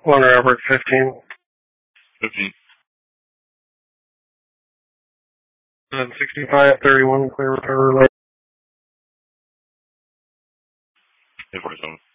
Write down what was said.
Warner Albert 15. 15. 6531, clear recovery lane. 847.